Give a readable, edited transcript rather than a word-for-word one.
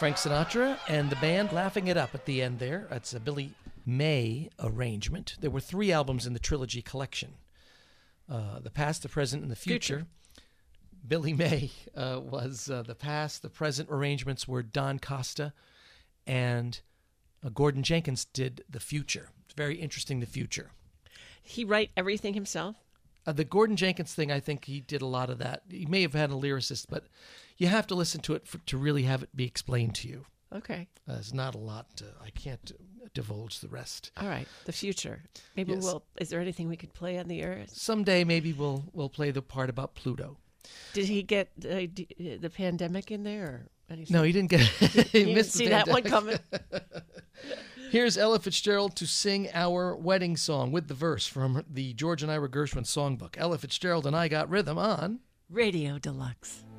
Frank Sinatra and the band laughing it up at the end there. That's a Billy May arrangement. There were 3 albums in the trilogy collection. The Past, the Present, and the Future. Billy May was the past. The present arrangements were Don Costa, and Gordon Jenkins did the future. It's very interesting, the future. He write everything himself? The Gordon Jenkins thing, I think he did a lot of that. He may have had a lyricist, but you have to listen to it to really have it be explained to you. Okay. There's not a lot. I can't divulge the rest. All right. The future. Maybe Yes. is there anything we could play on the air? Someday maybe we'll play the part about Pluto. Did he get the pandemic in there? Or anything? No, he didn't get he You missed didn't see the that one pandemic. coming? Here's Ella Fitzgerald to sing our wedding song with the verse from the George and Ira Gershwin songbook. Ella Fitzgerald and I Got Rhythm on Radio Deluxe.